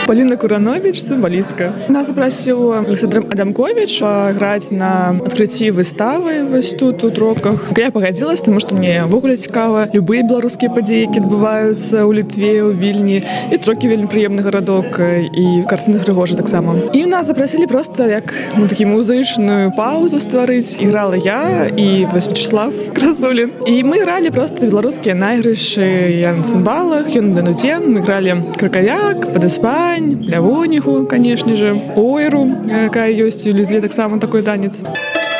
Полина Куранович, цымбалістка. Нас запрасіў Александр Адамкович паграць на адкрыцці выставы вось тут у Тропках. Я пагадзілась, таму што мне ўвогуле цікава любыя беларускія падзеі, які адбываюцца ў Літве, у Вільні. І Тропкі вельмі прыемны гарадок, і карціна Грыгожа таксама. І нас запрасілі проста як такі музычную паузу стварыць. Іграла я і вось Вячеслав Красулін. І мы гралі проста беларускія найгрышы. Я на цымбалах, ён на нуце. Мы гралі кракавяк, падэспань, лявонігу, канешне же, ойру, якая ёсць у Літве таксама такой танец.